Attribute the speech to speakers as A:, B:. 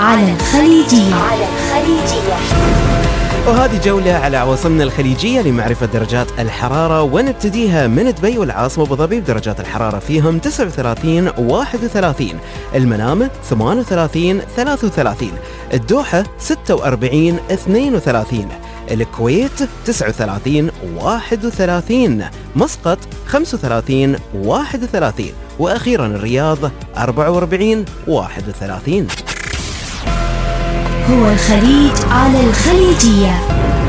A: على الخليجية.
B: وهذه جولة على عواصمنا الخليجية لمعرفة درجات الحرارة، ونبتديها من دبي والعاصمة أبو ظبي بدرجات الحرارة فيهم 39 31، المنامة 38 33، الدوحة 46 32، الكويت 39 31، مسقط 35 31، وأخيرا الرياض 44 31.
A: هو الخليج على الخليجية.